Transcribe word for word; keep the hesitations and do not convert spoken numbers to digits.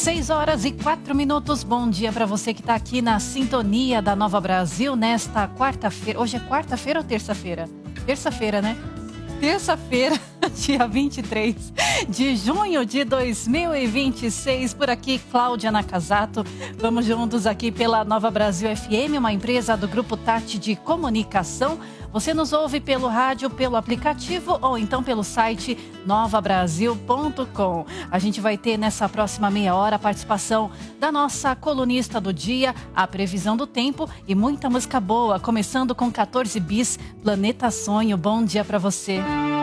seis horas e quatro minutos. Bom dia para você que está aqui na sintonia da Nova Brasil nesta quarta-feira. Hoje é quarta-feira ou terça-feira? Terça-feira, né? Terça-feira, dia vinte e três de junho de dois mil e vinte e seis. Por aqui, Cláudia Nakazato. Vamos juntos aqui pela Nova Brasil F M, uma empresa do Grupo Tati de Comunicação. Você nos ouve pelo rádio, pelo aplicativo ou então pelo site nova brasil ponto com. A gente vai ter nessa próxima meia hora a participação da nossa colunista do dia, a previsão do tempo e muita música boa, começando com quatorze bis, Planeta Sonho. Bom dia para você.